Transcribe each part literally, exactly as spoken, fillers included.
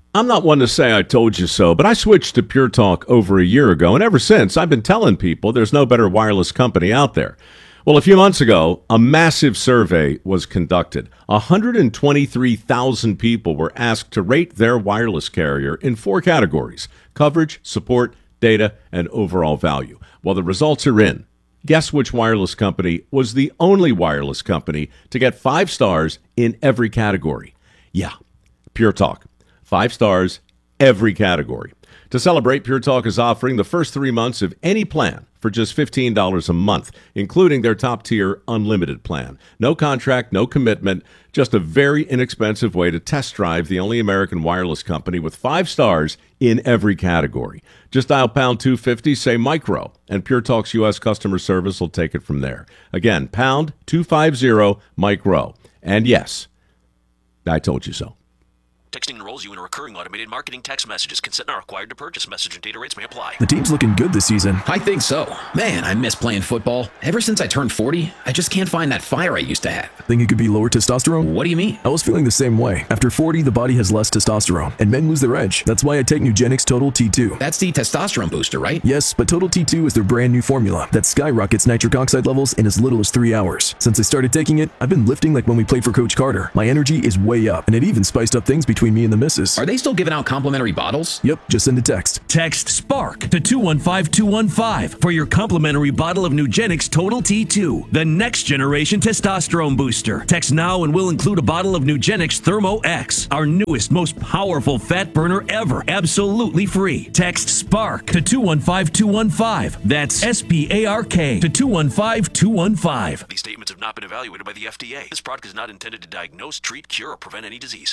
I'm not one to say I told you so, but I switched to Pure Talk over a year ago, and ever since, I've been telling people there's no better wireless company out there. Well, a few months ago, a massive survey was conducted. one hundred twenty-three thousand people were asked to rate their wireless carrier in four categories: coverage, support, data, and overall value. Well, the results are in. Guess which wireless company was the only wireless company to get five stars in every category? Yeah, Pure Talk. Five stars, every category. To celebrate, Pure Talk is offering the first three months of any plan for just fifteen dollars a month, including their top-tier unlimited plan. No contract, no commitment, just a very inexpensive way to test drive the only American wireless company with five stars in every category. Just dial pound two fifty, say micro, and Pure Talk's U S customer service will take it from there. Again, pound two fifty, micro. And yes, I told you so. Texting enrolls you in a recurring automated marketing text messages. Consent not required to purchase. Message and data rates may apply. The team's looking good this season. I think so. Man, I miss playing football. Ever since I turned forty, I just can't find that fire I used to have. Think it could be lower testosterone? What do you mean? I was feeling the same way. After forty, the body has less testosterone, and men lose their edge. That's why I take Nugenix Total T two. That's the testosterone booster, right? Yes, but Total T two is their brand new formula that skyrockets nitric oxide levels in as little as three hours. Since I started taking it, I've been lifting like when we played for Coach Carter. My energy is way up, and it even spiced up things between me and the missus. Are they still giving out complimentary bottles? Yep, just send a text. Text SPARK to two one five two one five for your complimentary bottle of Nugenix Total T two, the next generation testosterone booster. Text now and we'll include a bottle of Nugenix Thermo X, our newest, most powerful fat burner ever, absolutely free. Text SPARK to two one five two one five. That's S P A R K to two one five two one five. These statements have not been evaluated by the F D A. This product is not intended to diagnose, treat, cure, or prevent any disease.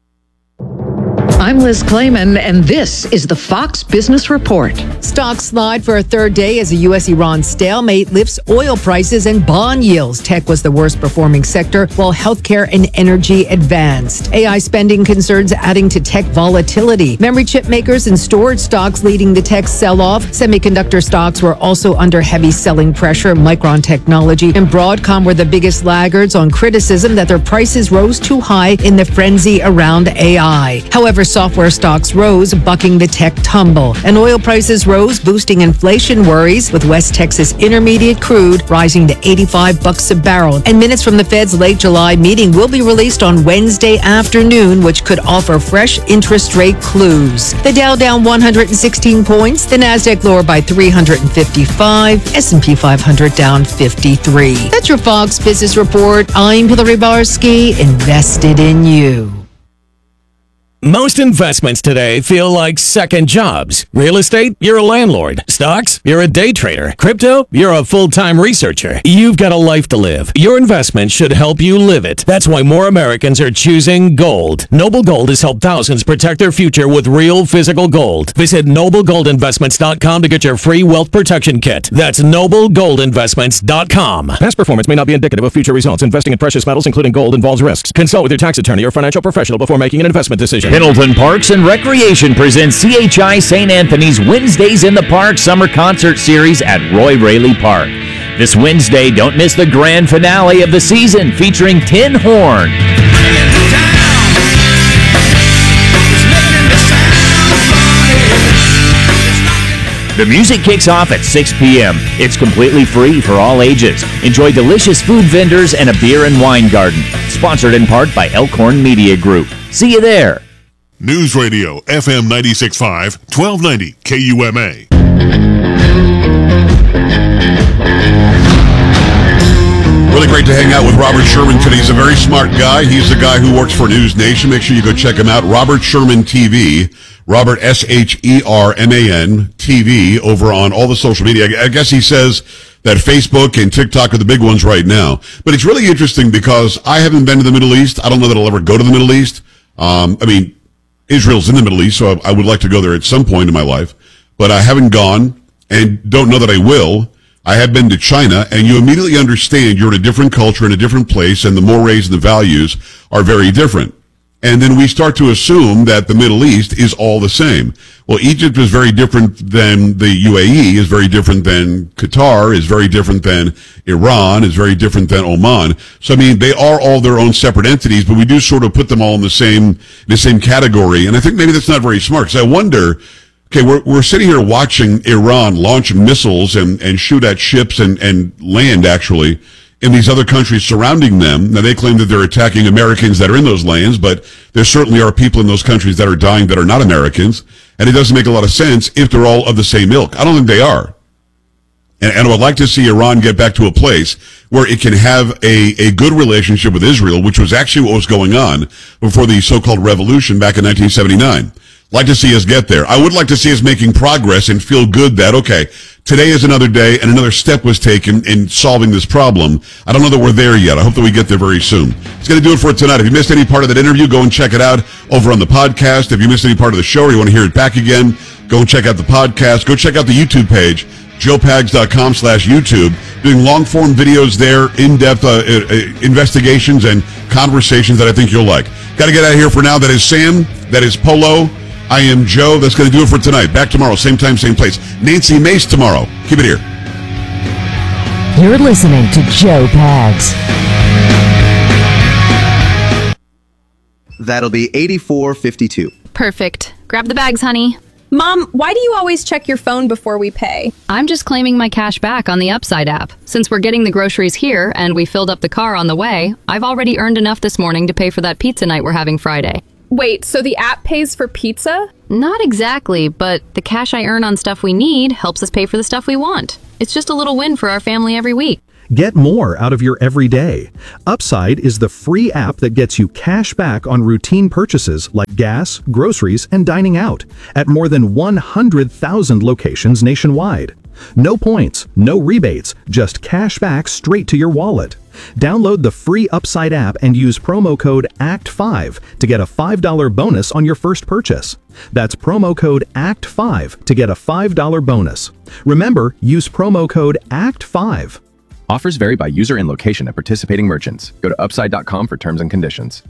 I'm Liz Clayman, and this is the Fox Business Report. Stocks slide for a third day as a U S Iran stalemate lifts oil prices and bond yields. Tech was the worst performing sector, while healthcare and energy advanced. A I spending concerns adding to tech volatility. Memory chip makers and storage stocks leading the tech sell-off. Semiconductor stocks were also under heavy selling pressure. Micron Technology and Broadcom were the biggest laggards on criticism that their prices rose too high in the frenzy around A I. However, software stocks rose, bucking the tech tumble. And oil prices rose, boosting inflation worries, with West Texas Intermediate crude rising to eighty-five bucks a barrel. And minutes from the Fed's late July meeting will be released on Wednesday afternoon, which could offer fresh interest rate clues. The Dow down one hundred sixteen points, the Nasdaq lower by three hundred fifty-five, S and P five hundred down fifty-three. That's your Fox Business Report. I'm Hillary Barsky, invested in you. Most investments today feel like second jobs. Real estate, you're a landlord. Stocks, you're a day trader. Crypto, you're a full-time researcher. You've got a life to live. Your investment should help you live it. That's why more Americans are choosing gold. Noble Gold has helped thousands protect their future with real physical gold. Visit noble gold investments dot com to get your free wealth protection kit. That's noble gold investments dot com. Past performance may not be indicative of future results. Investing in precious metals, including gold, involves risks. Consult with your tax attorney or financial professional before making an investment decision. Pendleton Parks and Recreation presents C H I Saint Anthony's Wednesdays in the Park Summer Concert Series at Roy Raley Park. This Wednesday, don't miss the grand finale of the season featuring Tin Horn. The music kicks off at six p.m. It's completely free for all ages. Enjoy delicious food vendors and a beer and wine garden. Sponsored in part by Elkhorn Media Group. See you there. News Radio, F M ninety-six point five, twelve ninety K U M A. Really great to hang out with Robert Sherman today. He's a very smart guy. He's the guy who works for News Nation. Make sure you go check him out. Robert Sherman T V. Robert, S H E R M A N, T V, over on all the social media. I guess he says that Facebook and TikTok are the big ones right now. But it's really interesting because I haven't been to the Middle East. I don't know that I'll ever go to the Middle East. Um, I mean, Israel's in the Middle East, so I, I would like to go there at some point in my life. But I haven't gone and don't know that I will. I have been to China, and you immediately understand you're in a different culture, in a different place, and the mores and the values are very different. And then we start to assume that the Middle East is all the same. Well, Egypt is very different than the U A E, is very different than Qatar, is very different than Iran, is very different than Oman. So, I mean, they are all their own separate entities, but we do sort of put them all in the same, the same category. And I think maybe that's not very smart, because I wonder, okay, we're, we're sitting here watching Iran launch missiles and, and shoot at ships and, and land, actually, in these other countries surrounding them. Now, they claim that they're attacking Americans that are in those lands, but there certainly are people in those countries that are dying that are not Americans, and it doesn't make a lot of sense if they're all of the same ilk. I don't think they are. And, and I would like to see Iran get back to a place where it can have a, a good relationship with Israel, which was actually what was going on before the so-called revolution back in nineteen seventy-nine. Like to see us get there. I would like to see us making progress and feel good that, okay, today is another day and another step was taken in solving this problem. I don't know that we're there yet. I hope that we get there very soon. It's going to do it for tonight. If you missed any part of that interview, go and check it out over on the podcast. If you missed any part of the show or you want to hear it back again, go and check out the podcast. Go check out the YouTube page, joe pags dot com slash YouTube. Doing long-form videos there, in-depth uh, uh, investigations and conversations that I think you'll like. Got to get out of here for now. That is Sam. That is Polo. I am Joe. That's going to do it for tonight. Back tomorrow, same time, same place. Nancy Mace tomorrow. Keep it here. You're listening to Joe Pags. That'll be eighty-four fifty-two. Perfect. Grab the bags, honey. Mom, why do you always check your phone before we pay? I'm just claiming my cash back on the Upside app. Since we're getting the groceries here and we filled up the car on the way, I've already earned enough this morning to pay for that pizza night we're having Friday. Wait, so the app pays for pizza? Not exactly, but the cash I earn on stuff we need helps us pay for the stuff we want. It's just a little win for our family every week. Get more out of your everyday. Upside is the free app that gets you cash back on routine purchases like gas, groceries, and dining out at more than one hundred thousand locations nationwide. No points, no rebates, just cash back straight to your wallet. Download the free Upside app and use promo code A C T five to get a five dollars bonus on your first purchase. That's promo code A C T five to get a five dollars bonus. Remember, use promo code A C T five. Offers vary by user and location at participating merchants. Go to upside dot com for terms and conditions.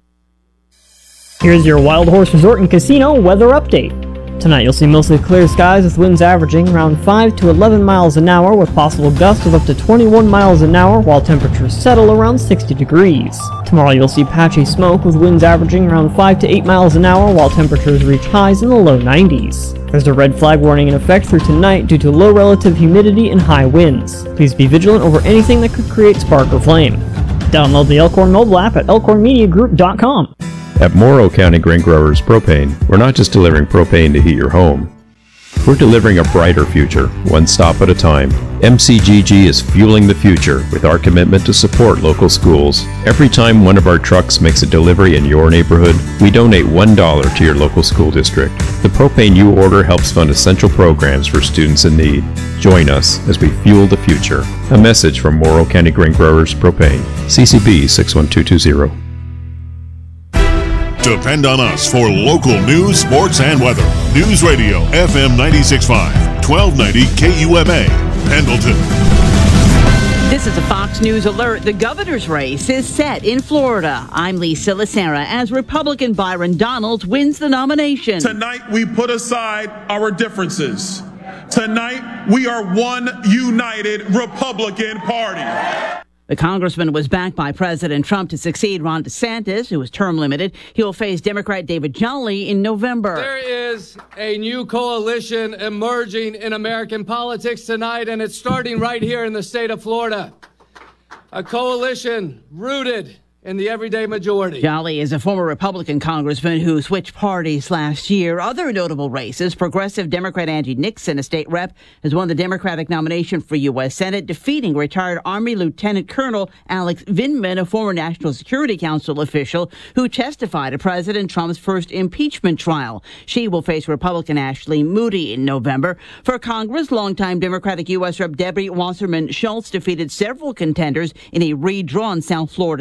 Here's your Wild Horse Resort and Casino weather update. Tonight you'll see mostly clear skies with winds averaging around five to eleven miles an hour with possible gusts of up to twenty-one miles an hour while temperatures settle around sixty degrees. Tomorrow you'll see patchy smoke with winds averaging around five to eight miles an hour while temperatures reach highs in the low nineties. There's a red flag warning in effect through tonight due to low relative humidity and high winds. Please be vigilant over anything that could create spark or flame. Download the Elkhorn mobile app at elkhorn media group dot com. At Morrow County Grain Growers Propane, we're not just delivering propane to heat your home. We're delivering a brighter future, one stop at a time. M C G G is fueling the future with our commitment to support local schools. Every time one of our trucks makes a delivery in your neighborhood, we donate one dollar to your local school district. The propane you order helps fund essential programs for students in need. Join us as we fuel the future. A message from Morrow County Grain Growers Propane. C C B six one two two zero. Depend on us for local news, sports, and weather. News Radio, F M ninety-six point five, twelve ninety K U M A, Pendleton. This is a Fox News alert. The governor's race is set in Florida. I'm Lisa Lacera as Republican Byron Donalds wins the nomination. Tonight, we put aside our differences. Tonight, we are one united Republican Party. The congressman was backed by President Trump to succeed Ron DeSantis, who is term limited. He will face Democrat David Jolly in November. There is a new coalition emerging in American politics tonight, and it's starting right here in the state of Florida. A coalition rooted in the everyday majority. Jolly is a former Republican congressman who switched parties last year. Other notable races, progressive Democrat Angie Nixon, a state rep, has won the Democratic nomination for U S Senate, defeating retired Army Lieutenant Colonel Alex Vindman, a former National Security Council official who testified at President Trump's first impeachment trial. She will face Republican Ashley Moody in November. For Congress, longtime Democratic U S Rep Debbie Wasserman Schultz defeated several contenders in a redrawn South Florida district.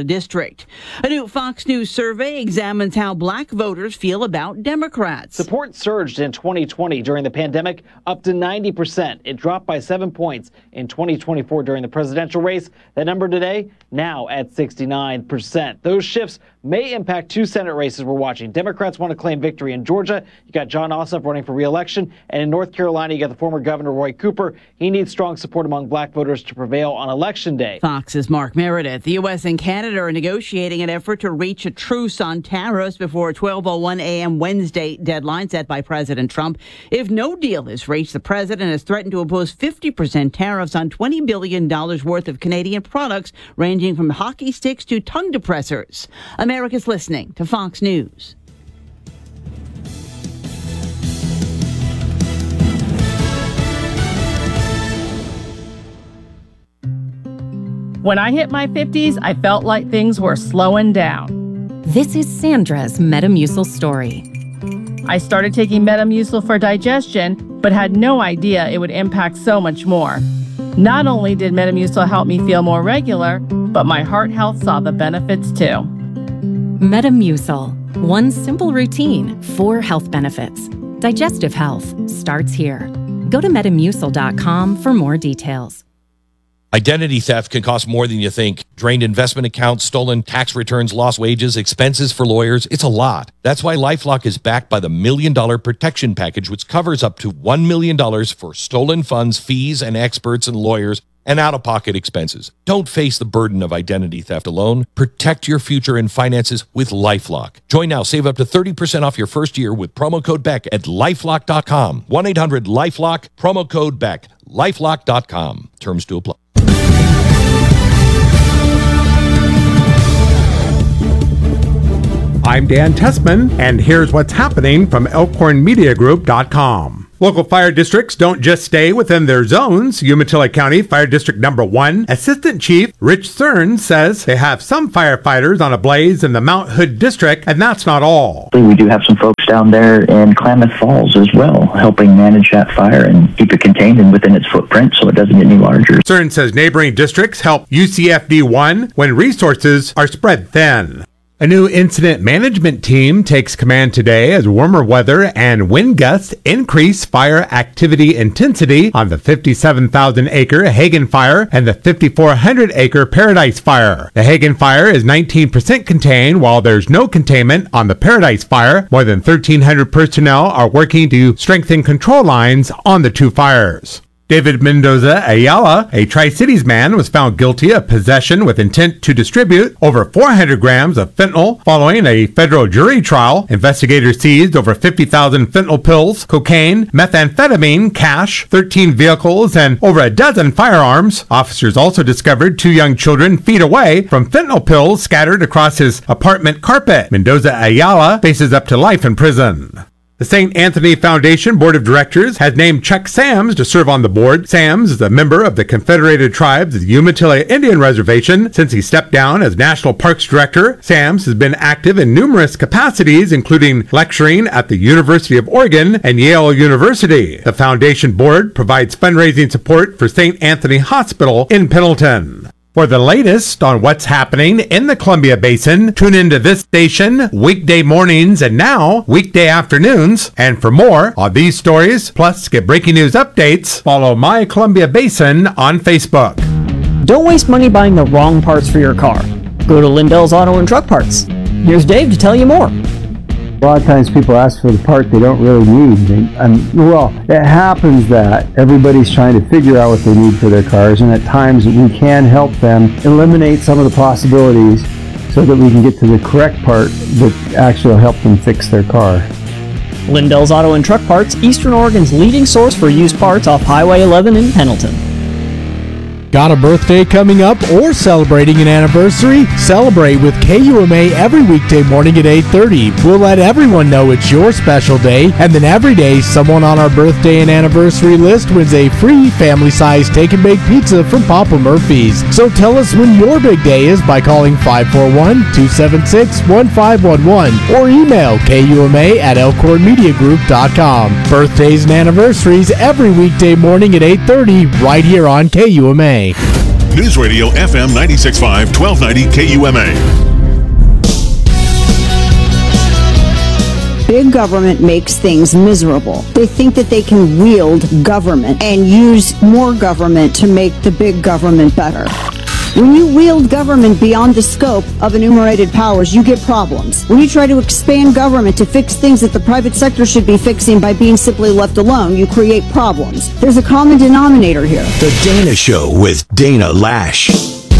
district. A new Fox News survey examines how black voters feel about Democrats. Support surged in twenty twenty during the pandemic up to ninety percent. It dropped by seven points in twenty twenty-four during the presidential race. That number today, now at sixty-nine percent. Those shifts may impact two Senate races we're watching. Democrats want to claim victory in Georgia. You got John Ossoff running for re-election. And in North Carolina, you got the former Governor Roy Cooper. He needs strong support among black voters to prevail on Election Day. Fox's Mark Meredith. The U S and Canada are negotiating an effort to reach a truce on tariffs before twelve oh one a.m. Wednesday deadline set by President Trump. If no deal is reached, the president has threatened to impose fifty percent tariffs on twenty billion dollars worth of Canadian products, ranging from hockey sticks to tongue depressors. America's listening to Fox News. When I hit my fifties, I felt like things were slowing down. This is Sandra's Metamucil story. I started taking Metamucil for digestion, but had no idea it would impact so much more. Not only did Metamucil help me feel more regular, but my heart health saw the benefits too. Metamucil. One simple routine, four health benefits. Digestive health starts here. Go to metamucil dot com for more details. Identity theft can cost more than you think. Drained investment accounts, stolen tax returns, lost wages, expenses for lawyers. It's a lot. That's why LifeLock is backed by the Million Dollar Protection Package, which covers up to one million dollars for stolen funds, fees, and experts and lawyers, and out-of-pocket expenses. Don't face the burden of identity theft alone. Protect your future and finances with LifeLock. Join now. Save up to thirty percent off your first year with promo code Beck at lifelock dot com. one eight hundred LifeLock, promo code Beck. lifelock dot com. Terms to apply. I'm Dan Tessman, and here's what's happening from elkhorn media group dot com. Local fire districts don't just stay within their zones. Umatilla County Fire District Number one Assistant Chief Rich Cern says they have some firefighters on a blaze in the Mount Hood District, and that's not all. We do have some folks down there in Klamath Falls as well, helping manage that fire and keep it contained and within its footprint so it doesn't get any larger. Cern says neighboring districts help U C F D one when resources are spread thin. A new incident management team takes command today as warmer weather and wind gusts increase fire activity intensity on the fifty-seven thousand acre Hagen Fire and the fifty-four hundred acre Paradise Fire. The Hagen Fire is nineteen percent contained, while there's no containment on the Paradise Fire. More than thirteen hundred personnel are working to strengthen control lines on the two fires. David Mendoza Ayala, a Tri-Cities man, was found guilty of possession with intent to distribute over four hundred grams of fentanyl following a federal jury trial. Investigators seized over fifty thousand fentanyl pills, cocaine, methamphetamine, cash, thirteen vehicles, and over a dozen firearms. Officers also discovered two young children feet away from fentanyl pills scattered across his apartment carpet. Mendoza Ayala faces up to life in prison. The Saint Anthony Foundation Board of Directors has named Chuck Sams to serve on the board. Sams is a member of the Confederated Tribes of the Umatilla Indian Reservation since he stepped down as National Parks Director. Sams has been active in numerous capacities, including lecturing at the University of Oregon and Yale University. The Foundation Board provides fundraising support for Saint Anthony Hospital in Pendleton. For the latest on what's happening in the Columbia Basin, tune into this station weekday mornings and now weekday afternoons. And for more on these stories, plus get breaking news updates, follow My Columbia Basin on Facebook. Don't waste money buying the wrong parts for your car. Go to Lindell's Auto and Truck Parts. Here's Dave to tell you more. A lot of times people ask for the part they don't really need. And, and well, it happens that everybody's trying to figure out what they need for their cars, and at times we can help them eliminate some of the possibilities so that we can get to the correct part that actually will help them fix their car. Lindell's Auto and Truck Parts, Eastern Oregon's leading source for used parts off Highway eleven in Pendleton. Got a birthday coming up or celebrating an anniversary? Celebrate with K U M A every weekday morning at eight thirty. We'll let everyone know it's your special day, and then every day someone on our birthday and anniversary list wins a free family-sized take-and-bake pizza from Papa Murphy's. So tell us when your big day is by calling five four one, two seven six, one five one one or email K U M A at elkhorn media group dot com. Birthdays and anniversaries every weekday morning at eight thirty right here on K U M A. News Radio F M ninety-six point five, twelve ninety K U M A. Big government makes things miserable. They think that they can wield government and use more government to make the big government better. When you wield government beyond the scope of enumerated powers, you get problems. When you try to expand government to fix things that the private sector should be fixing by being simply left alone, you create problems. There's a common denominator here. The Dana Show with Dana Lash.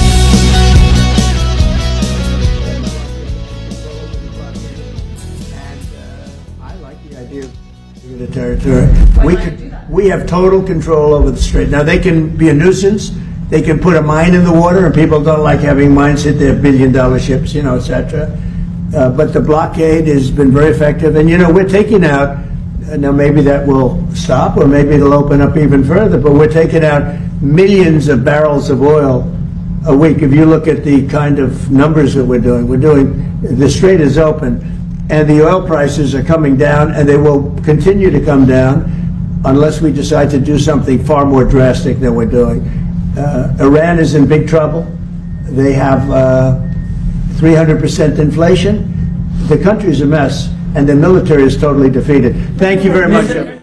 The territory. We could, we have total control over the strait. Now they can be a nuisance. They can put a mine in the water, and people don't like having mines hit their billion-dollar ships, you know, et cetera. Uh, but the blockade has been very effective, and you know we're taking out. Uh, now maybe that will stop, or maybe it'll open up even further. But we're taking out millions of barrels of oil a week. If you look at the kind of numbers that we're doing, we're doing. The strait is open. And the oil prices are coming down, and they will continue to come down unless we decide to do something far more drastic than we're doing. Uh, Iran is in big trouble. They have uh, three hundred percent inflation. The country's a mess, and the military is totally defeated. Thank you very much.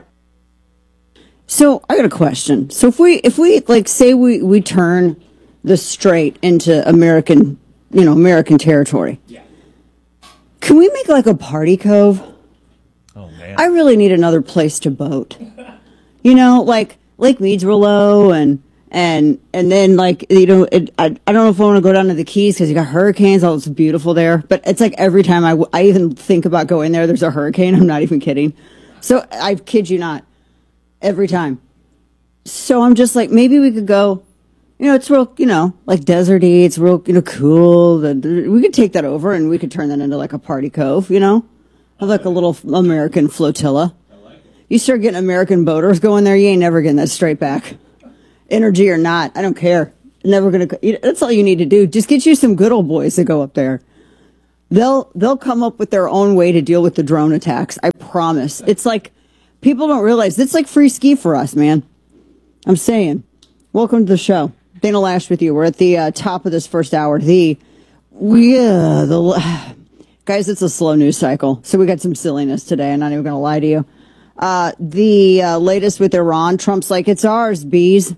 So I got a question. So if we, if we like, say we, we turn the strait into American, you know, American territory. Yeah. Can we make like a party cove? Oh man! I really need another place to boat. You know, like Lake Mead's real low, and and and then like you know, it, I I don't know if I want to go down to the Keys because you got hurricanes. Oh, it's beautiful there, but it's like every time I I even think about going there, there's a hurricane. I'm not even kidding. So I kid you not, every time. So I'm just like, maybe we could go. You know, it's real, you know, like deserty. It's real, you know, cool. The, the, we could take that over and we could turn that into like a party cove, you know? Have like a little American flotilla. I like it. You start getting American boaters going there, you ain't never getting that straight back. Energy or not, I don't care. Never gonna, that's all you need to do. Just get you some good old boys to go up there. They'll, they'll come up with their own way to deal with the drone attacks. I promise. It's like, people don't realize, it's like free ski for us, man. I'm saying. Welcome to the show. Dana Lash with you. We're at the uh, top of this first hour. The, we, uh, the, guys, it's a slow news cycle. So we got some silliness today. I'm not even going to lie to you. Uh, the uh, latest with Iran, Trump's like, it's ours, bees.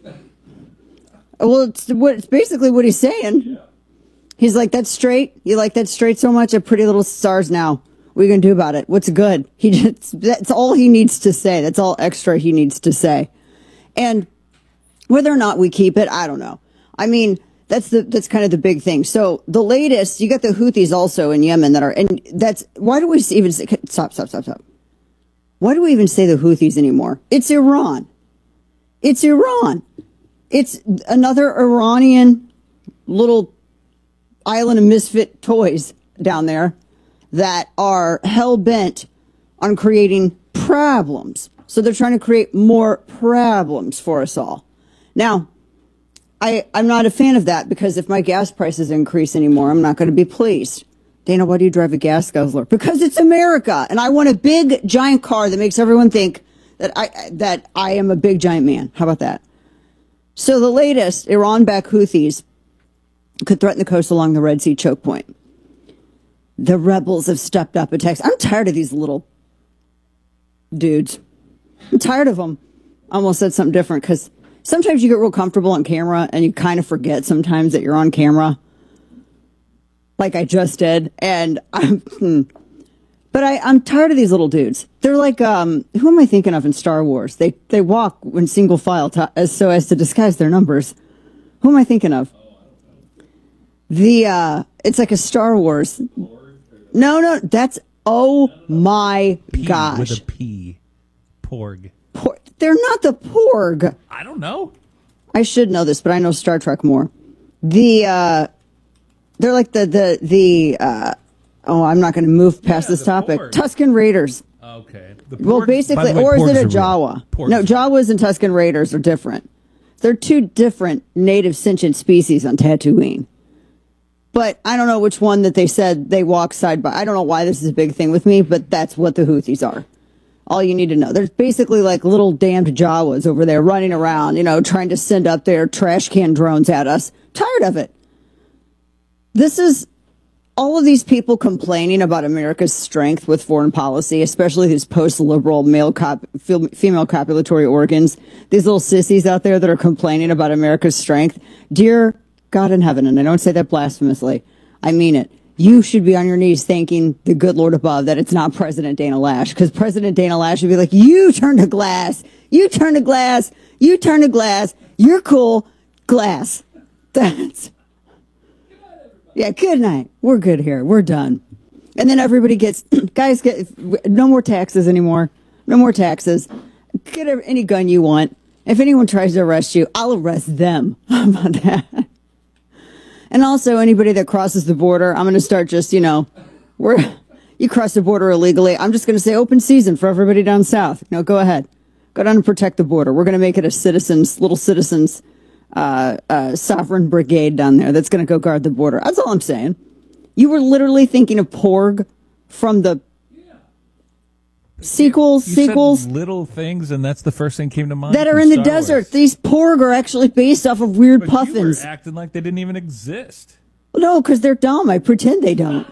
Well, it's, what, it's basically what he's saying. He's like, that's straight. You like that straight so much? A pretty little stars now. What are you going to do about it? What's good? He just, that's all he needs to say. That's all extra he needs to say. And whether or not we keep it, I don't know. I mean, that's the that's kind of the big thing. So the latest, you got the Houthis also in Yemen that are, and that's, why do we even say, stop, stop, stop, stop. Why do we even say the Houthis anymore? It's Iran. It's Iran. It's another Iranian little island of misfit toys down there that are hell-bent on creating problems. So they're trying to create more problems for us all. Now, I, I'm not a fan of that because if my gas prices increase anymore, I'm not going to be pleased. Dana, why do you drive a gas guzzler? Because it's America, and I want a big, giant car that makes everyone think that I that I am a big, giant man. How about that? So the latest, Iran-backed Houthis could threaten the coast along the Red Sea choke point. The rebels have stepped up attacks. I'm tired of these little dudes. I'm tired of them. I almost said something different because sometimes you get real comfortable on camera and you kind of forget sometimes that you're on camera. Like I just did. And I'm, but I, I'm tired of these little dudes. They're like, um, who am I thinking of in Star Wars? They, they walk in single file to, as, so as to disguise their numbers. Who am I thinking of? The, uh, it's like a Star Wars. No, no, that's, oh my P gosh. With a P. Porg. Por- they're not the Porg. I don't know. I should know this, but I know Star Trek more. The, uh, they're like the, the, the, uh, oh, I'm not going to move past yeah, this topic. Porg. Tusken Raiders. Okay. The Porg, well, basically, way, or is it a Jawa? No, Jawas and Tusken Raiders are different. They're two different native sentient species on Tatooine. But I don't know which one that they said they walk side by. I don't know why this is a big thing with me, but that's what the Houthis are. All you need to know. There's basically like little damned Jawas over there running around, you know, trying to send up their trash can drones at us. Tired of it. This is, all of these people complaining about America's strength with foreign policy, especially these post-liberal male cop, female copulatory organs, these little sissies out there that are complaining about America's strength. Dear God in heaven, and I don't say that blasphemously, I mean it. You should be on your knees thanking the good Lord above that it's not President Dana Lash, because President Dana Lash would be like, you turn to glass, you turn to glass, you turn to glass, you're cool, glass. That's... Yeah, good night. We're good here. We're done. And then everybody gets, guys, get no more taxes anymore. No more taxes. Get any gun you want. If anyone tries to arrest you, I'll arrest them. How about that? And also, anybody that crosses the border, I'm going to start just, you know, we're, you cross the border illegally. I'm just going to say open season for everybody down south. You know, go ahead. Go down and protect the border. We're going to make it a citizens, little citizens Uh, uh, sovereign brigade down there that's going to go guard the border. That's all I'm saying. You were literally thinking of Porg from the yeah. sequels, you sequels. Said little things, and that's the first thing came to mind. That are in the Star desert. Wars. These Porg are actually based off of weird but puffins. You were acting like they didn't even exist. No, because they're dumb. I pretend they don't.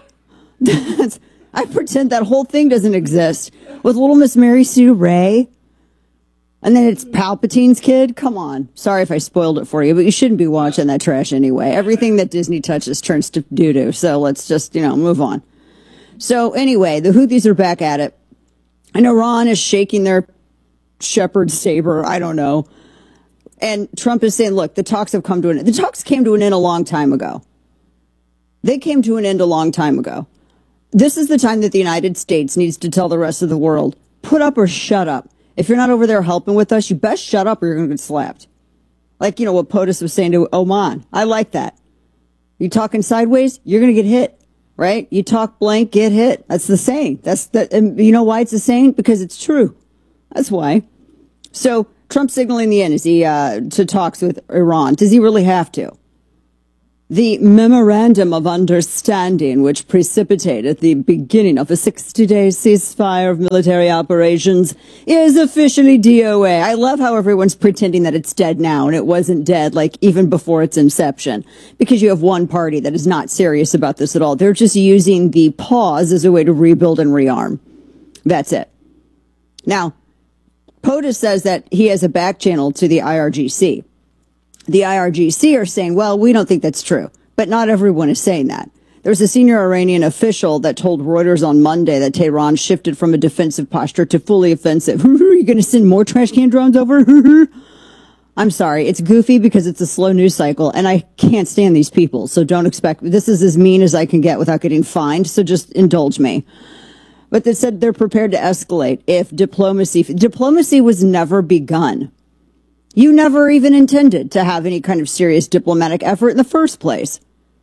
I pretend that whole thing doesn't exist. With little Miss Mary Sue Ray. And then it's Palpatine's kid? Come on. Sorry if I spoiled it for you, but you shouldn't be watching that trash anyway. Everything that Disney touches turns to doo-doo. So let's just, you know, move on. So anyway, the Houthis are back at it. And Iran is shaking their shepherd saber. I don't know. And Trump is saying, look, the talks have come to an end. The talks came to an end a long time ago. They came to an end a long time ago. This is the time that the United States needs to tell the rest of the world, put up or shut up. If you're not over there helping with us, you best shut up or you're going to get slapped. Like, you know, what POTUS was saying to Oman. I like that. You talking sideways, you're going to get hit, right? You talk blank, get hit. That's the saying. That's the, and you know why it's the saying? Because it's true. That's why. So Trump signaling the end. Is he, uh, to talks with Iran? Does he really have to? The Memorandum of Understanding, which precipitated the beginning of a sixty-day ceasefire of military operations, is officially D O A. I love how everyone's pretending that it's dead now, and it wasn't dead, like, even before its inception, because you have one party that is not serious about this at all. They're just using the pause as a way to rebuild and rearm. That's it. Now, POTUS says that he has a back channel to the I R G C. The I R G C are saying, well, we don't think that's true. But not everyone is saying that. There was a senior Iranian official that told Reuters on Monday that Tehran shifted from a defensive posture to fully offensive. Are you going to send more trash can drones over? I'm sorry. It's goofy because it's a slow news cycle, and I can't stand these people. So don't expect, this is as mean as I can get without getting fined. So just indulge me. But they said they're prepared to escalate if diplomacy, diplomacy was never begun. You never even intended to have any kind of serious diplomatic effort in the first place.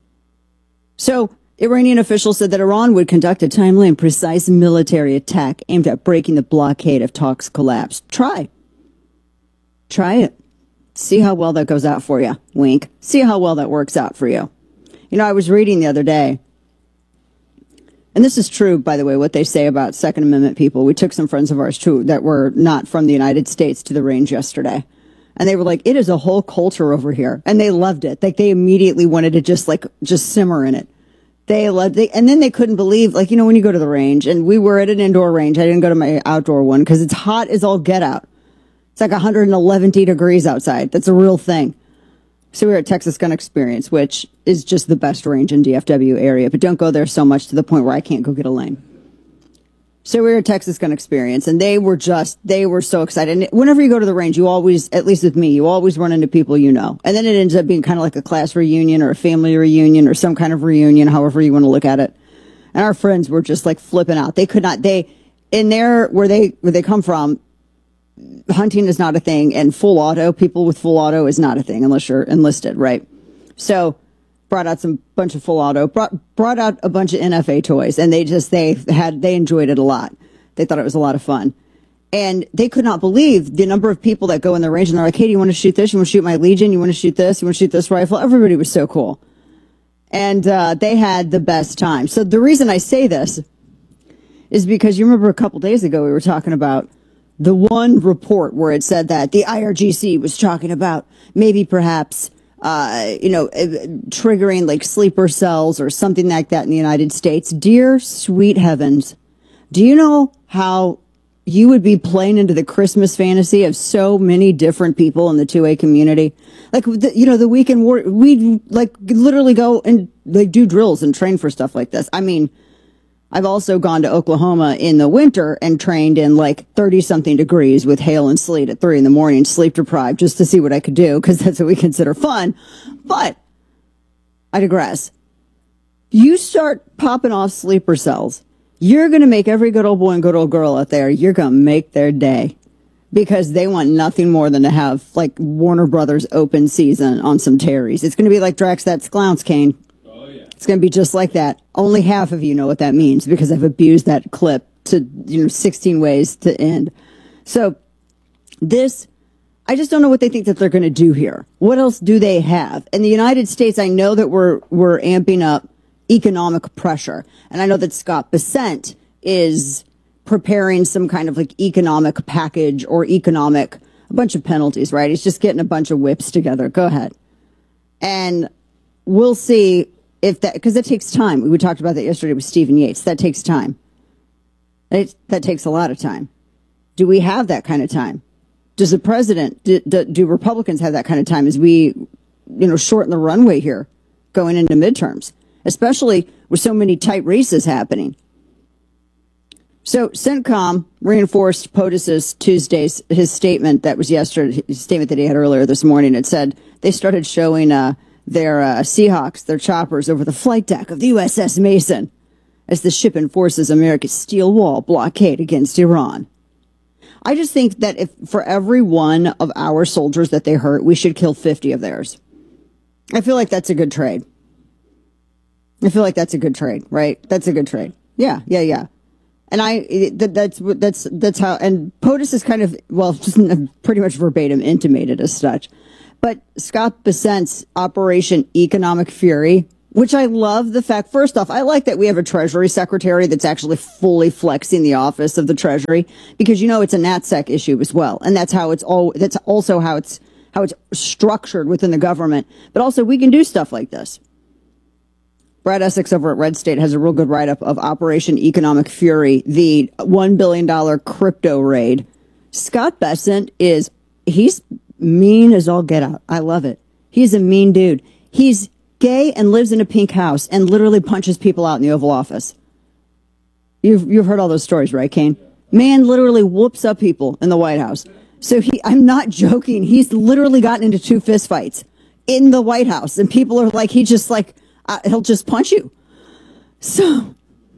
So, Iranian officials said that Iran would conduct a timely and precise military attack aimed at breaking the blockade if talks collapse. Try. Try it. See how well that goes out for you. Wink. See how well that works out for you. You know, I was reading the other day, and this is true, by the way, what they say about Second Amendment people. We took some friends of ours, too, that were not from the United States to the range yesterday. And they were like, it is a whole culture over here. And they loved it. Like, they immediately wanted to just, like, just simmer in it. They loved it. And then they couldn't believe, like, you know, when you go to the range, and we were at an indoor range. I didn't go to my outdoor one because it's hot as all get out. It's like one hundred eleven degrees outside. That's a real thing. So we were at Texas Gun Experience, which is just the best range in D F W area. But don't go there so much to the point where I can't go get a lane. So we were at Texas Gun Experience, and they were just, they were so excited. And whenever you go to the range, you always, at least with me, you always run into people you know. And then it ends up being kind of like a class reunion or a family reunion or some kind of reunion, however you want to look at it. And our friends were just like flipping out. They could not, they, in there, where they, where they come from, hunting is not a thing, and full auto, people with full auto is not a thing unless you're enlisted, right? So, brought out some bunch of full auto, brought, brought out a bunch of N F A toys, and they just, they had, they enjoyed it a lot. They thought it was a lot of fun. And they could not believe the number of people that go in the range and they're like, hey, do you want to shoot this? You want to shoot my Legion? You want to shoot this? You want to shoot this rifle? Everybody was so cool. And, uh, they had the best time. So the reason I say this is because you remember a couple days ago, we were talking about the one report where it said that the I R G C was talking about maybe perhaps uh, you know, uh, triggering like sleeper cells or something like that in the United States. Dear sweet heavens, do you know how you would be playing into the Christmas fantasy of so many different people in the two A community? Like, the, you know, the weekend war, we'd like literally go and like do drills and train for stuff like this. I mean, I've also gone to Oklahoma in the winter and trained in like thirty something degrees with hail and sleet at three in the morning, sleep deprived, just to see what I could do, because that's what we consider fun. But I digress. You start popping off sleeper cells, you're going to make every good old boy and good old girl out there, you're going to make their day, because they want nothing more than to have like Warner Brothers open season on some Terry's. It's going to be like Drax That's Clowns, Kane. It's going to be just like that. Only half of you know what that means, because I've abused that clip to, you know, sixteen ways to end. So this, I just don't know what they think that they're going to do here. What else do they have? In the United States, I know that we're, we're amping up economic pressure. And I know that Scott Bessent is preparing some kind of like economic package or economic, a bunch of penalties, right? He's just getting a bunch of whips together. Go ahead. And we'll see if that, because it takes time. We talked about that yesterday with Stephen Yates. That takes time. It, that takes a lot of time. Do we have that kind of time? Does the president, do, do, do Republicans have that kind of time as we, you know, shorten the runway here going into midterms, especially with so many tight races happening? So CENTCOM reinforced POTUS's Tuesday's, his statement that was yesterday, his statement that he had earlier this morning. It said they started showing, uh, their uh, Seahawks, their choppers, over the flight deck of the U S S Mason as the ship enforces America's steel wall blockade against Iran. I just think that if for every one of our soldiers that they hurt, we should kill fifty of theirs. I feel like that's a good trade. I feel like that's a good trade, right? That's a good trade. Yeah, yeah, yeah. And I, that, that's, that's, that's how, and POTUS is kind of, well, just pretty much verbatim intimated as such. But Scott Bessent's Operation Economic Fury, which I love the fact, first off, I like that we have a Treasury Secretary that's actually fully flexing the office of the Treasury, because, you know, it's a NatSec issue as well. And that's how it's all, that's also how it's, how it's structured within the government. But also we can do stuff like this. Brad Essex over at Red State has a real good write-up of Operation Economic Fury, the one billion dollars crypto raid. Scott Bessent is, he's mean as all get out. I love it. He's a mean dude. He's gay and lives in a pink house and literally punches people out in the Oval Office. You've, you've heard all those stories, right, Kane? Man literally whoops up people in the White House. So he, I'm not joking. He's literally gotten into two fistfights in the White House, and people are like, he just like, uh, he'll just punch you. So,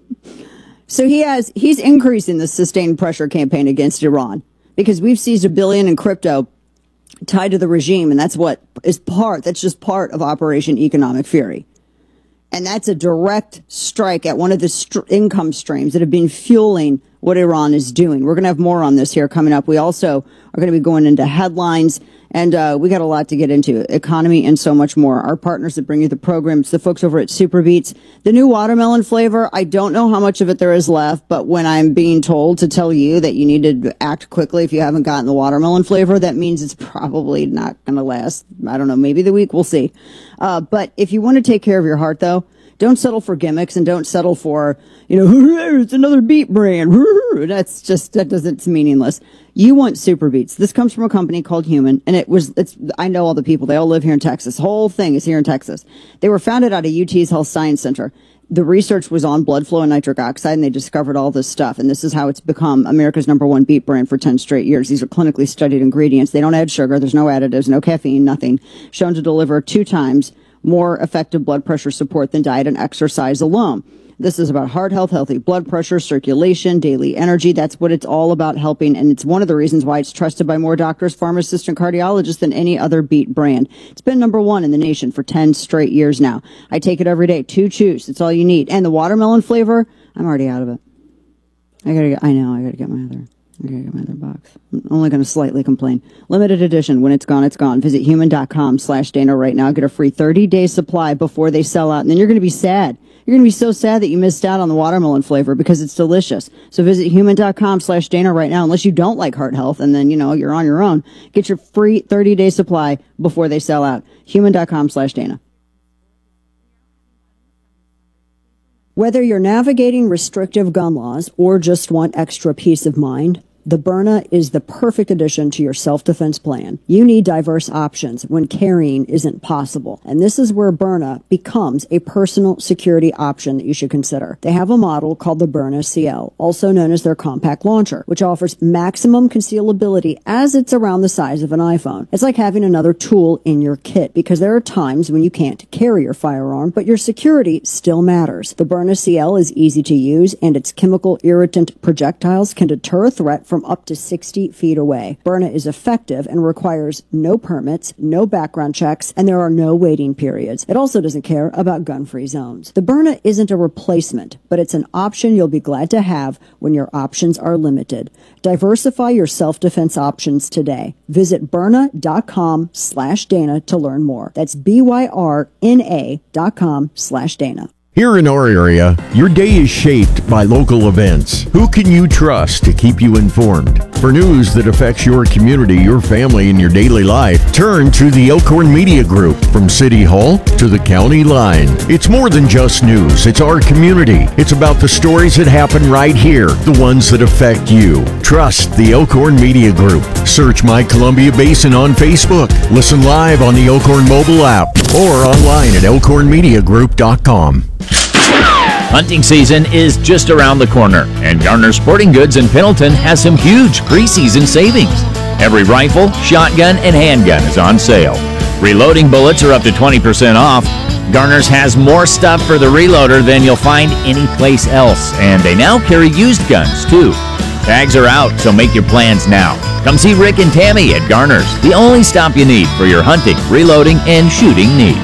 so he has, he's increasing the sustained pressure campaign against Iran, because we've seized a billion in crypto tied to the regime, and that's what is part, that's just part of Operation Economic Fury. And that's a direct strike at one of the st- income streams that have been fueling what Iran is doing. We're going to have more on this here coming up. We also are going to be going into headlines, and uh, we got a lot to get into, economy and so much more. Our partners that bring you the programs, the folks over at Super Beats, the new watermelon flavor. I don't know how much of it there is left, but when I'm being told to tell you that you need to act quickly if you haven't gotten the watermelon flavor, that means it's probably not going to last. I don't know, maybe the week, we'll see. Uh, but if you want to take care of your heart, though, don't settle for gimmicks, and don't settle for, you know, it's another beat brand. That's just, that doesn't, it's meaningless. You want Super Beats. This comes from a company called Human, and it was, it's, I know all the people. They all live here in Texas. The whole thing is here in Texas. They were founded out of U T's Health Science Center. The research was on blood flow and nitric oxide, and they discovered all this stuff. And this is how it's become America's number one beet brand for ten straight years. These are clinically studied ingredients. They don't add sugar. There's no additives, no caffeine, nothing. Shown to deliver two times more effective blood pressure support than diet and exercise alone. This is about heart health, healthy blood pressure, circulation, daily energy. That's what it's all about, helping. And it's one of the reasons why it's trusted by more doctors, pharmacists, and cardiologists than any other beet brand. It's been number one in the nation for ten straight years now. I take it every day. Two chews. It's all you need. And the watermelon flavor, I'm already out of it. I gotta get, I know, I gotta get my other. I gotta get my other box. I'm only going to slightly complain. Limited edition. When it's gone, it's gone. Visit human.com slash Dana right now. Get a free thirty day supply before they sell out. And then you're going to be sad You're going to be so sad that you missed out on the watermelon flavor because it's delicious. So visit human.com slash Dana right now, unless you don't like heart health, and then, you know, you're on your own. Get your free thirty-day supply before they sell out. human.com slash Dana. Whether you're navigating restrictive gun laws or just want extra peace of mind, the Byrna is the perfect addition to your self-defense plan. You need diverse options when carrying isn't possible. And this is where Byrna becomes a personal security option that you should consider. They have a model called the Byrna C L, also known as their compact launcher, which offers maximum concealability as it's around the size of an iPhone. It's like having another tool in your kit, because there are times when you can't carry your firearm, but your security still matters. The Byrna C L is easy to use, and its chemical irritant projectiles can deter a threat from up to sixty feet away. Byrna is effective and requires no permits, no background checks, and there are no waiting periods. It also doesn't care about gun-free zones. The Byrna isn't a replacement, but it's an option you'll be glad to have when your options are limited. Diversify your self-defense options today. Visit Byrna.com slash Dana to learn more. That's B-Y-R-N-A dot com slash Dana. Here in our area, your day is shaped by local events. Who can you trust to keep you informed? For news that affects your community, your family, and your daily life, turn to the Elkhorn Media Group. From City Hall to the county line. It's more than just news. It's our community. It's about the stories that happen right here, the ones that affect you. Trust the Elkhorn Media Group. Search My Columbia Basin on Facebook. Listen live on the Elkhorn mobile app or online at elkhorn media group dot com. Hunting season is just around the corner, and Garner Sporting Goods in Pendleton has some huge preseason savings. Every rifle, shotgun, and handgun is on sale. Reloading bullets are up to twenty percent off. Garner's has more stuff for the reloader than you'll find anyplace else, and they now carry used guns, too. Tags are out, so make your plans now. Come see Rick and Tammy at Garner's, the only stop you need for your hunting, reloading, and shooting needs.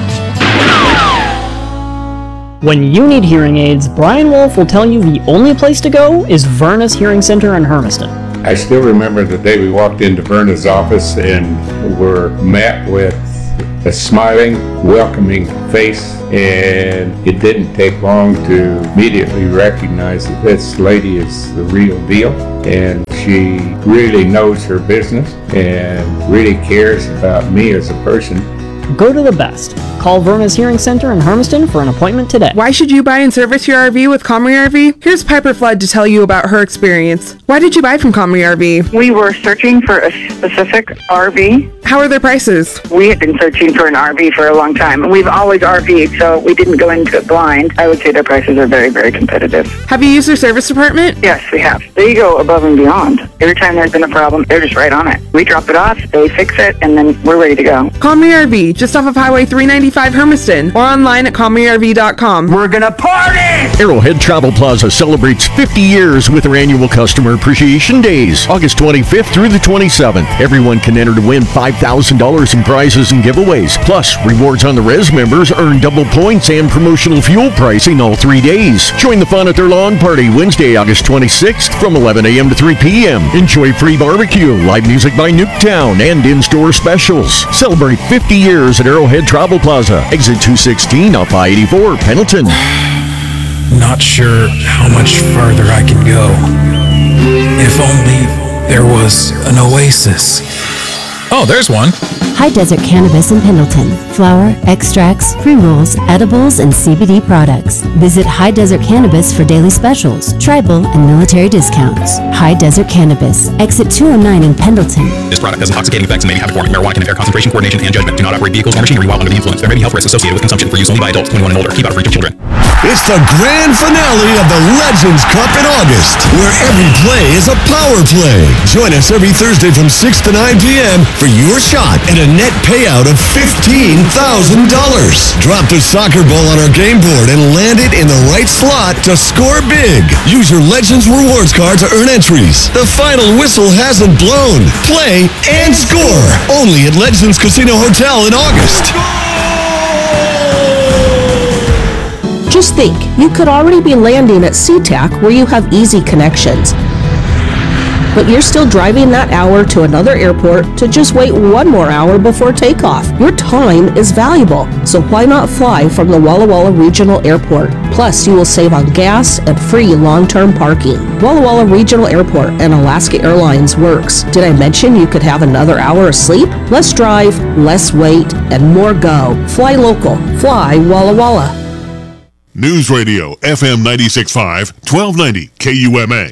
When you need hearing aids, Brian Wolf will tell you the only place to go is Verna's Hearing Center in Hermiston. I still remember the day we walked into Verna's office and were met with a smiling, welcoming face, and it didn't take long to immediately recognize that this lady is the real deal, and she really knows her business and really cares about me as a person. Go to the best. Call Verna's Hearing Center in Hermiston for an appointment today. Why should you buy and service your R V with Comrie R V? Here's Piper Flood to tell you about her experience. Why did you buy from Comrie R V? We were searching for a specific R V. How are their prices? We had been searching for an R V for a long time, and we've always R V'd, so we didn't go into it blind. I would say their prices are very, very competitive. Have you used their service department? Yes, we have. They go above and beyond. Every time there's been a problem, they're just right on it. We drop it off, they fix it, and then we're ready to go. Comrie R V, just off of Highway three ninety-five Hermiston, or online at comrie r v dot com. We're gonna party! Arrowhead Travel Plaza celebrates fifty years with their annual Customer Appreciation Days, August twenty-fifth through the twenty-seventh. Everyone can enter to win five thousand dollars in prizes and giveaways. Plus, rewards on the Res members earn double points and promotional fuel pricing all three days. Join the fun at their lawn party Wednesday, August twenty-sixth from eleven a.m. to three p.m. Enjoy free barbecue, live music by Nuketown, and in-store specials. Celebrate fifty years at Arrowhead Travel Plaza, exit two sixteen off I eighty-four, Pendleton. Not sure how much farther I can go. If only there was an oasis. Oh, there's one. High Desert Cannabis in Pendleton. Flower, extracts, pre-rolls, edibles, and C B D products. Visit High Desert Cannabis for daily specials, tribal, and military discounts. High Desert Cannabis, exit two oh nine in Pendleton. This product has intoxicating effects and may be habit forming. Marijuana can impair concentration, coordination, and judgment. Do not operate vehicles or machinery while under the influence. There may be health risks associated with consumption for use only by adults twenty-one and older. Keep out of reach of children. It's the grand finale of the Legends Cup in August, where every play is a power play. Join us every Thursday from six to nine p.m. for your shot at a net payout of fifteen thousand dollars. Drop the soccer ball on our game board and land it in the right slot to score big. Use your Legends Rewards card to earn entries. The final whistle hasn't blown. Play and score. Only at Legends Casino Hotel in August. Just think, you could already be landing at SeaTac where you have easy connections. but you're still driving that hour to another airport to just wait one more hour before takeoff. Your time is valuable, so why not fly from the Walla Walla Regional Airport? Plus, you will save on gas and free long-term parking. Walla Walla Regional Airport and Alaska Airlines works. Did I mention you could have another hour of sleep? Less drive, less wait, and more go. Fly local. Fly Walla Walla. News Radio F M ninety-six point five, twelve ninety K U M A.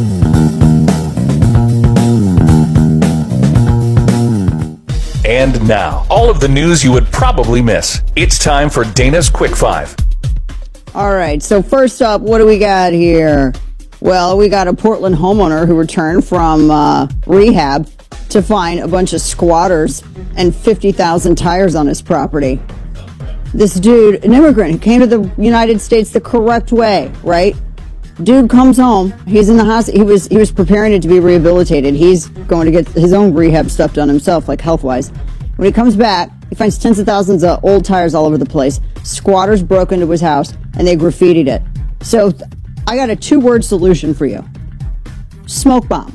And now, all of the news you would probably miss. It's time for Dana's Quick Five. All right, so first up, what do we got here? Well, we got a Portland homeowner who returned from uh, rehab to find a bunch of squatters and fifty thousand tires on his property. This dude, an immigrant who came to the United States the correct way, right? Dude comes home. He's in the hospital. He was he was preparing it to be rehabilitated. He's going to get his own rehab stuff done himself, like health-wise. When he comes back, he finds tens of thousands of old tires all over the place. Squatters broke into his house, and they graffitied it. So I got a two-word solution for you. Smoke bomb.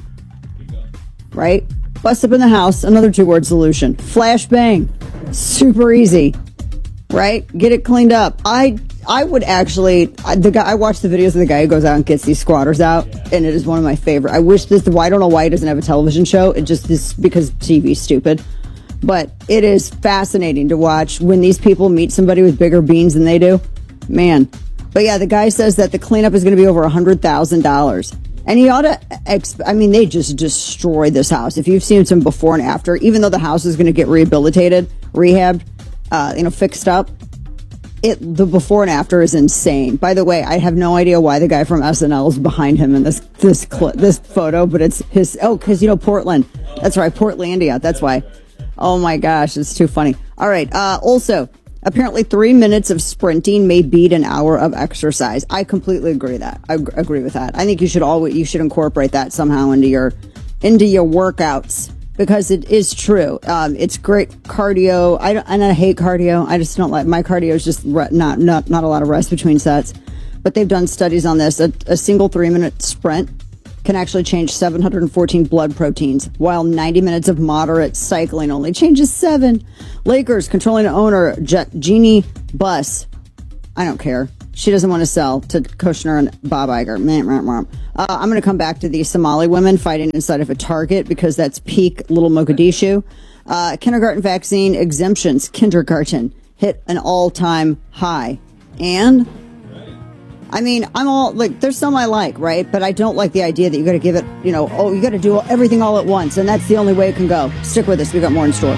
Right? Bust up in the house, another two-word solution. Flash bang. Super easy. Right? Get it cleaned up. I I would actually, I, the guy, I watched the videos of the guy who goes out and gets these squatters out, and it is one of my favorite. I wish this, I don't know why he doesn't have a television show. It just is because T V's stupid. But it is fascinating to watch when these people meet somebody with bigger beans than they do. Man. But yeah, the guy says that the cleanup is going to be over one hundred thousand dollars. And he ought to, exp- I mean, they just destroyed this house. If you've seen some before and after, even though the house is going to get rehabilitated, rehabbed, uh, you know, fixed up, it the before and after is insane. By the way, I have no idea why the guy from S N L is behind him in this this cl- this photo, but it's his, oh, because, you know, Portland. That's right, Portlandia, that's why. Oh my gosh, it's too funny. All right, uh, also, apparently three minutes of sprinting may beat an hour of exercise. I completely agree that. I g- agree with that. I think you should always, you should incorporate that somehow into your, into your workouts, because it is true. Um, it's great cardio. I don't, and I hate cardio. I just don't like, my cardio is just re- not, not, not a lot of rest between sets, but they've done studies on this. A, a single three minute sprint can actually change seven hundred fourteen blood proteins, while ninety minutes of moderate cycling only changes seven. Lakers controlling owner Je- Jeannie Buss, I don't care. She doesn't want to sell to Kushner and Bob Iger. Uh, I'm going to come back to the Somali women fighting inside of a Target, because that's peak Little Mogadishu. Uh, kindergarten vaccine exemptions, kindergarten, hit an all-time high. And I mean, I'm all like, there's some I like, right? But I don't like the idea that you got to give it, you know, oh, you got to do everything all at once, and that's the only way it can go. Stick with us. We got more in store.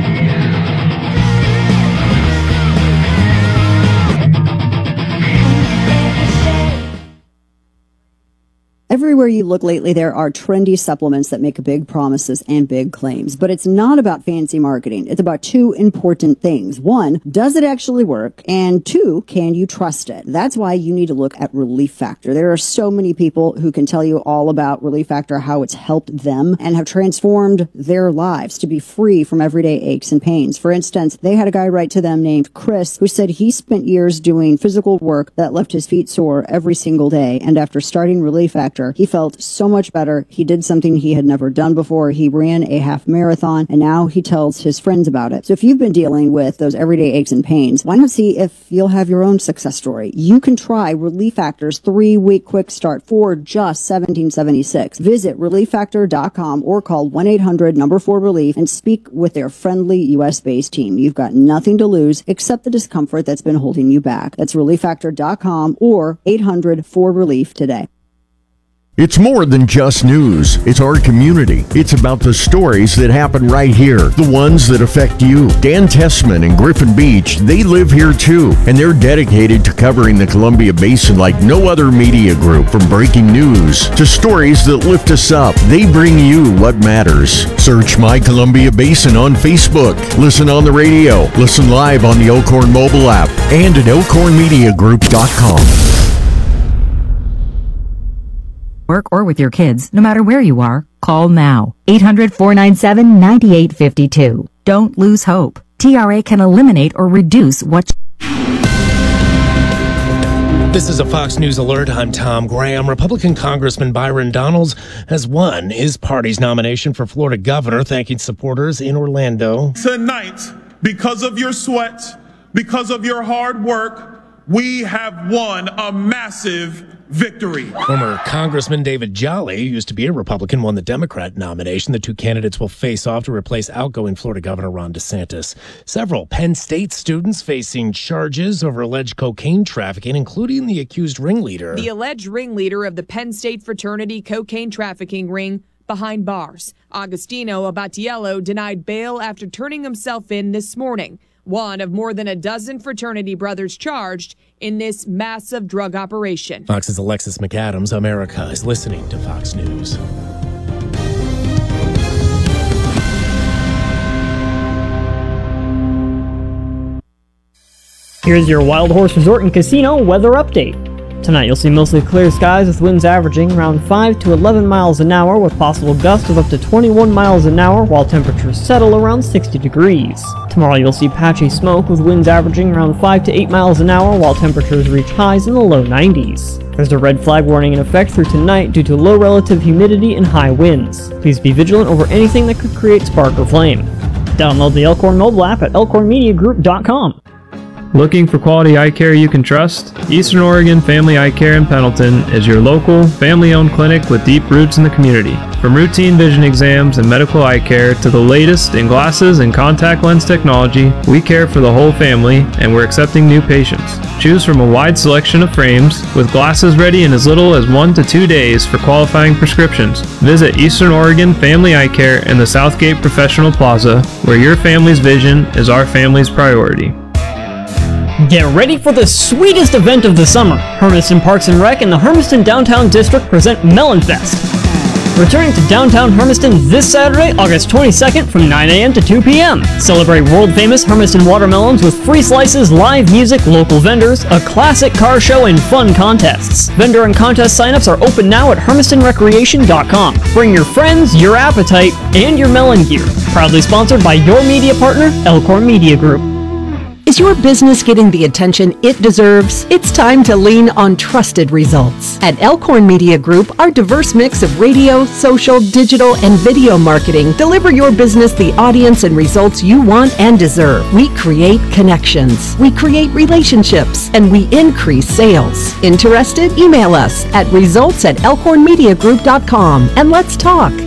Everywhere you look lately, there are trendy supplements that make big promises and big claims. But it's not about fancy marketing. It's about two important things. One, does it actually work? And two, can you trust it? That's why you need to look at Relief Factor. There are so many people who can tell you all about Relief Factor, how it's helped them and have transformed their lives to be free from everyday aches and pains. For instance, they had a guy write to them named Chris who said he spent years doing physical work that left his feet sore every single day. And after starting Relief Factor, he felt so much better. He did something he had never done before. He ran a half marathon, and now he tells his friends about it. So if you've been dealing with those everyday aches and pains, why not see if you'll have your own success story? You can try Relief Factor's three-week quick start for just seventeen seventy-six. Visit relief factor dot com or call one eight hundred number four relief and speak with their friendly U S-based team. You've got nothing to lose except the discomfort that's been holding you back. That's relief factor dot com or eight hundred four relief today. It's more than just news. It's our community. It's about the stories that happen right here, the ones that affect you. Dan Tessman and Griffin Beach, they live here too, and they're dedicated to covering the Columbia Basin like no other media group. From breaking news to stories that lift us up, they bring you what matters. Search My Columbia Basin on Facebook. Listen on the radio. Listen live on the Elkhorn mobile app and at elkhorn media group dot com. Work or with your kids, no matter where you are, call now. eight hundred, four nine seven, nine eight five two. Don't lose hope. T R A can eliminate or reduce what... This is a Fox News alert. I'm Tom Graham. Republican Congressman Byron Donalds has won his party's nomination for Florida governor, thanking supporters in Orlando. Tonight, because of your sweat, because of your hard work, we have won a massive victory. Former Congressman David Jolly, who used to be a Republican, won the Democrat nomination. The two candidates will face off to replace outgoing Florida Governor Ron DeSantis. Several Penn State students facing charges over alleged cocaine trafficking, including the accused ringleader. The alleged ringleader of the Penn State fraternity cocaine trafficking ring behind bars. Agostino Abatiello denied bail after turning himself in this morning. One of more than a dozen fraternity brothers charged in this massive drug operation. Fox's Alexis McAdams. America is listening to Fox News. Here's your Wild Horse Resort and Casino weather update. Tonight you'll see mostly clear skies with winds averaging around five to eleven miles an hour with possible gusts of up to twenty-one miles an hour while temperatures settle around sixty degrees. Tomorrow you'll see patchy smoke with winds averaging around five to eight miles an hour while temperatures reach highs in the low nineties. There's a red flag warning in effect through tonight due to low relative humidity and high winds. Please be vigilant over anything that could create spark or flame. Download the Elkhorn mobile app at elkhorn media group dot com. Looking for quality eye care you can trust? Eastern Oregon Family Eye Care in Pendleton is your local, family-owned clinic with deep roots in the community. From routine vision exams and medical eye care to the latest in glasses and contact lens technology, we care for the whole family and we're accepting new patients. Choose from a wide selection of frames with glasses ready in as little as one to two days for qualifying prescriptions. Visit Eastern Oregon Family Eye Care in the Southgate Professional Plaza, where your family's vision is our family's priority. Get ready for the sweetest event of the summer. Hermiston Parks and Rec and the Hermiston Downtown District present Melon Fest. Returning to downtown Hermiston this Saturday, August twenty-second from nine a.m. to two p.m. Celebrate world-famous Hermiston watermelons with free slices, live music, local vendors, a classic car show, and fun contests. Vendor and contest signups are open now at hermiston recreation dot com. Bring your friends, your appetite, and your melon gear. Proudly sponsored by your media partner, Elkhorn Media Group. Is your business getting the attention it deserves? It's time to lean on trusted results. At Elkhorn Media Group, our diverse mix of radio, social, digital, and video marketing deliver your business the audience and results you want and deserve. We create connections, we create relationships, and we increase sales. Interested? Email us at results at elkhorn media group dot com and let's talk.